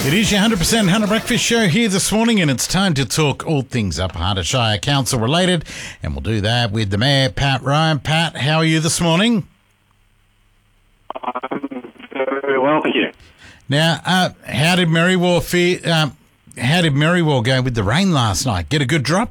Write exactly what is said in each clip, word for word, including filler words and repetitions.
It is your one hundred percent Hunter Breakfast Show here this morning, and it's time to talk all things Upper Hunter Shire Council related, and we'll do that with the Mayor, Pat Ryan. Pat, how are you this morning? I'm very well, thank you. Now, uh, how did Merriwell fe- uh, how did Merriwell go with the rain last night? Get a good drop?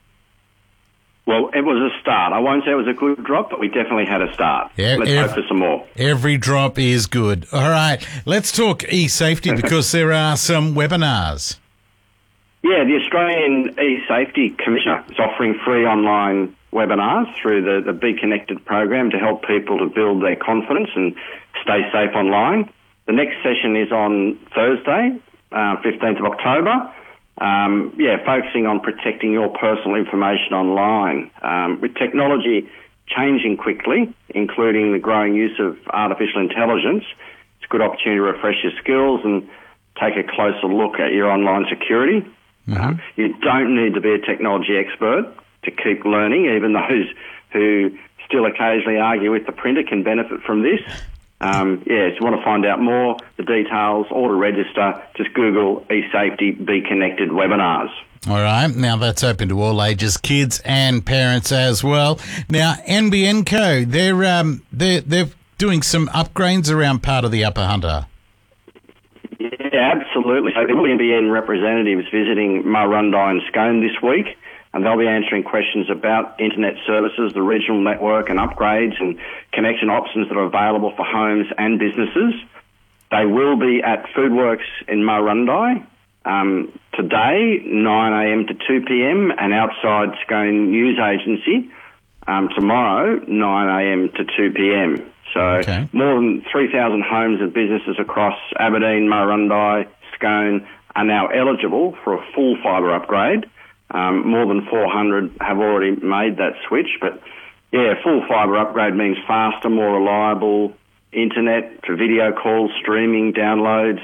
Well, it was a start. I won't say it was a good drop, but we definitely had a start. Yeah, Let's ev- hope for some more. Every drop is good. All right, let's talk e-safety because there are some webinars. Yeah, the Australian E-Safety Commissioner is offering free online webinars through the, the Be Connected program to help people to build their confidence and stay safe online. The next session is on Thursday, uh, fifteenth of October. Um, yeah, focusing on protecting your personal information online. Um, with technology changing quickly, including the growing use of artificial intelligence, it's a good opportunity to refresh your skills and take a closer look at your online security. Mm-hmm. Um, you don't need to be a technology expert to keep learning. Even those who still occasionally argue with the printer can benefit from this. Um, yeah, if you want to find out more, the details, or to register, just Google eSafety Be Connected webinars. All right, now that's open to all ages, kids and parents as well. Now, N B N Co, they're um, they're they're doing some upgrades around part of the Upper Hunter. Yeah, absolutely. So there will be N B N representatives visiting Murrurundi and Scone this week, and they'll be answering questions about internet services, the regional network and upgrades and connection options that are available for homes and businesses. They will be at Foodworks in Murrurundi um, today, nine a.m. to two p.m, and outside Scone News Agency um, tomorrow, nine a.m. to two p.m. So okay. More than three thousand homes and businesses across Aberdeen, Murrurundi, Scone are now eligible for a full fibre upgrade. Um, more than four hundred have already made that switch, but yeah, full fibre upgrade means faster, more reliable internet for video calls, streaming, downloads,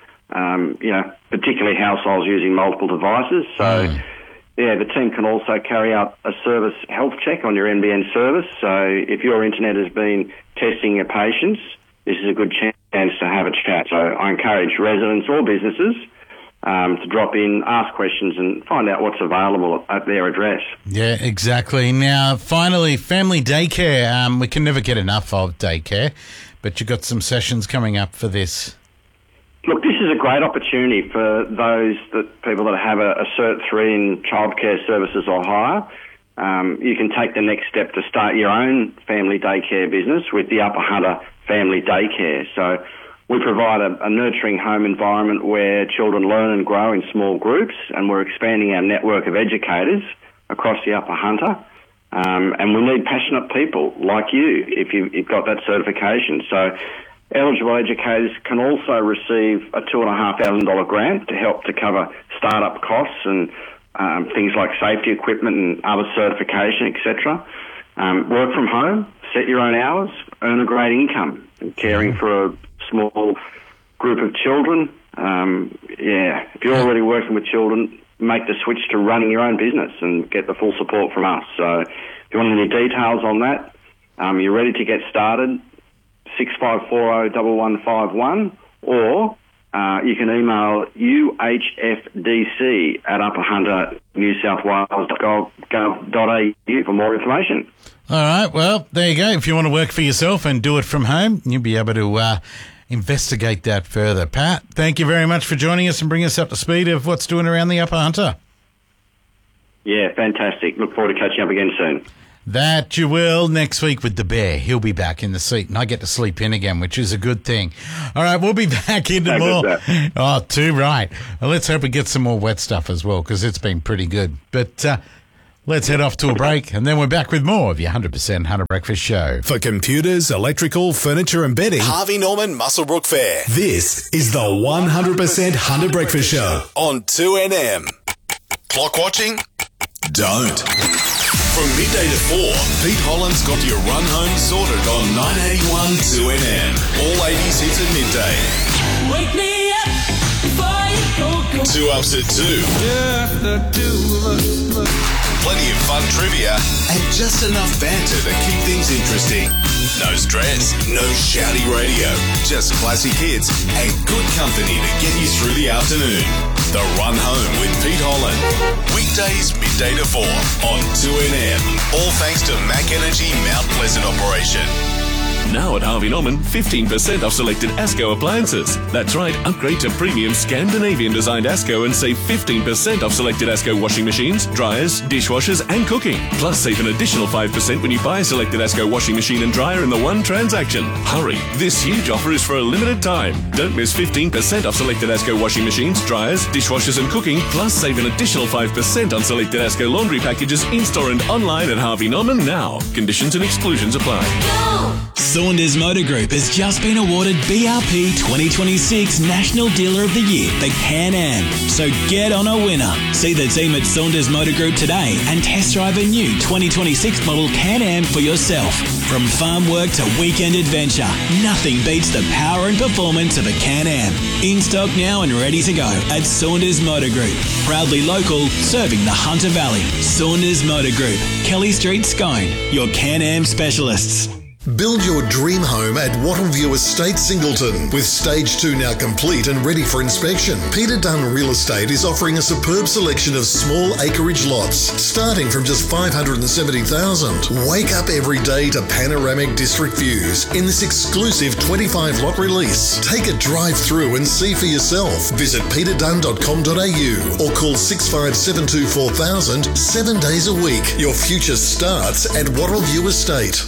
um, you know, particularly households using multiple devices. So mm. yeah, the team can also carry out a service health check on your N B N service. So if your internet has been testing your patients, this is a good chance to have a chat. So I encourage residents or businesses Um, to drop in, ask questions and find out what's available at their address. Yeah, exactly. Now, finally, family daycare. Um, we can never get enough of daycare, but you've got some sessions coming up for this. Look, this is a great opportunity for those that people that have a, a Cert three in childcare services or higher. Um, you can take the next step to start your own family daycare business with the Upper Hunter Family Daycare. So we provide a, a nurturing home environment where children learn and grow in small groups, and we're expanding our network of educators across the Upper Hunter. Um, and we need passionate people like you if you've, you've got that certification. So eligible educators can also receive a two thousand five hundred dollars grant to help to cover startup costs and um, things like safety equipment and other certification, et cetera. Um, work from home, set your own hours, earn a great income, and caring for a small group of children. Um, yeah, if you're already working with children, make the switch to running your own business and get the full support from us. So if you want any details on that, um, you're ready to get started, six five four zero, one one five one, or uh, you can email U H F D C at upper hunter new south wales dot gov dot a u for more information. All right, well, there you go. If you want to work for yourself and do it from home, you'll be able to uh, investigate that further. Pat, thank you very much for joining us and bringing us up to speed of what's doing around the Upper Hunter. Yeah, fantastic. Look forward to catching up again soon. That you will next week with the Bear. He'll be back in the seat and I get to sleep in again, which is a good thing. All right, we'll be back into more. Oh, too right. Well, let's hope we get some more wet stuff as well because it's been pretty good. But uh, let's head off to a break and then we're back with more of your one hundred percent Hunter Breakfast Show. For computers, electrical, furniture and bedding, Harvey Norman Muswellbrook Fair. This is the one hundred percent Hunter Breakfast Show on two N M. Clock watching? Don't. From midday to four, Pete Holland's got your run home sorted on nine eighty-one two N M. All eighties hits at midday. Wake me up before you go, go. Two ups at two. Just the two of us. Plenty of fun trivia and just enough banter to keep things interesting. No stress, no shouty radio, just classic hits and good company to get you through the afternoon. The Run Home with Pete Holland. Weekdays midday to four on two N M. All thanks to Mac Energy Mount Pleasant operation. Now at Harvey Norman, fifteen percent off selected ASCO appliances. That's right, upgrade to premium Scandinavian-designed ASCO and save fifteen percent off selected ASCO washing machines, dryers, dishwashers and cooking. Plus, save an additional five percent when you buy a selected ASCO washing machine and dryer in the one transaction. Hurry, this huge offer is for a limited time. Don't miss fifteen percent off selected ASCO washing machines, dryers, dishwashers and cooking. Plus, save an additional five percent on selected ASCO laundry packages in-store and online at Harvey Norman now. Conditions and exclusions apply. Go! Saunders Motor Group has just been awarded B R P twenty twenty-six National Dealer of the Year for Can-Am. So get on a winner. See the team at Saunders Motor Group today and test drive a new twenty twenty-six model Can-Am for yourself. From farm work to weekend adventure, nothing beats the power and performance of a Can-Am. In stock now and ready to go at Saunders Motor Group. Proudly local, serving the Hunter Valley. Saunders Motor Group, Kelly Street, Scone, your Can-Am specialists. Build your dream home at Wattleview Estate, Singleton. With stage two now complete and ready for inspection, Peter Dunn Real Estate is offering a superb selection of small acreage lots, starting from just five hundred seventy thousand dollars. Wake up every day to panoramic district views in this exclusive twenty-five lot release. Take a drive through and see for yourself. Visit peter dunn dot com dot a u or call six five seven two four thousand seven days a week. Your future starts at Wattleview Estate.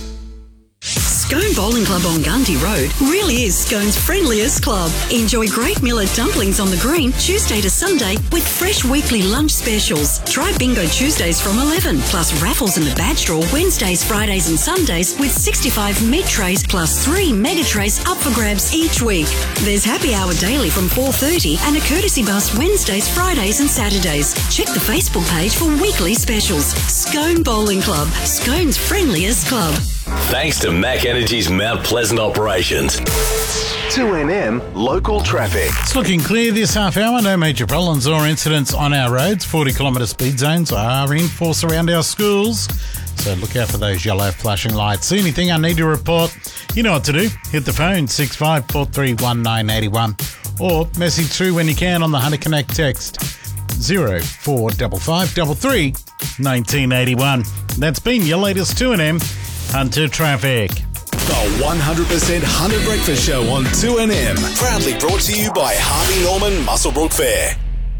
Scone Bowling Club on Gundy Road really is Scone's friendliest club. Enjoy great millet dumplings on the green Tuesday to Sunday with fresh weekly lunch specials. Try Bingo Tuesdays from eleven, plus raffles in the badge draw Wednesdays, Fridays and Sundays with sixty-five meat trays plus three mega trays up for grabs each week. There's happy hour daily from four thirty and a courtesy bus Wednesdays, Fridays and Saturdays. Check the Facebook page for weekly specials. Scone Bowling Club, Scone's friendliest club. Thanks to Mac Energy's Mount Pleasant operations. two N M local traffic. It's looking clear this half hour. No major problems or incidents on our roads. forty kilometre speed zones are in force around our schools. So look out for those yellow flashing lights. See anything I need to report? You know what to do. Hit the phone six five four three one nine eight one or message through when you can on the Hunter Connect text zero four five five three three one nine eight one. That's been your latest two N M Hunter Traffic. The one hundred percent Hunter Breakfast Show on two N M. Proudly brought to you by Harvey Norman Muswellbrook Fair.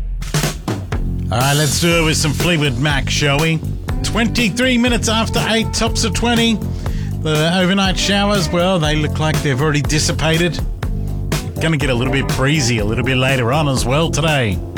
All right, let's do it with some Fleetwood Mac, shall we? twenty-three minutes after eight, tops of twenty. The overnight showers, well, they look like they've already dissipated. Going to get a little bit breezy a little bit later on as well today.